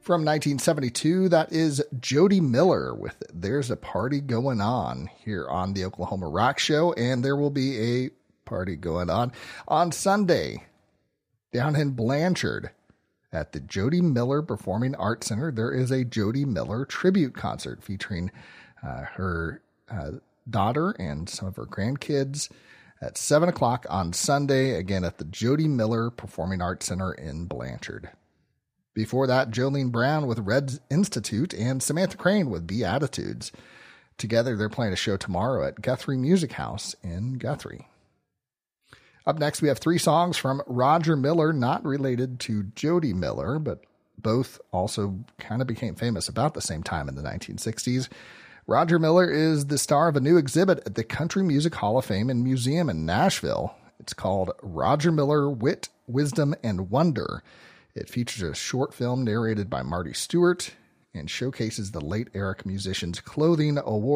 From 1972, that is Jody Miller with There's a Party Going On here on the Oklahoma Rock Show, and there will be a party going on Sunday down in Blanchard at the Jody Miller Performing Arts Center. There is a Jody Miller tribute concert featuring her daughter and some of her grandkids at 7 o'clock on Sunday, again at the Jody Miller Performing Arts Center in Blanchard. Before that, Jolene Brown with Red Institute and Samantha Crane with Beatitudes. Together, they're playing a show tomorrow at Guthrie Music House in Guthrie. Up next, we have 3 songs from Roger Miller, not related to Jody Miller, but both also kind of became famous about the same time in the 1960s. Roger Miller is the star of a new exhibit at the Country Music Hall of Fame and Museum in Nashville. It's called Roger Miller, Wit, Wisdom, and Wonder. It features a short film narrated by Marty Stewart and showcases the late Eric musician's clothing, award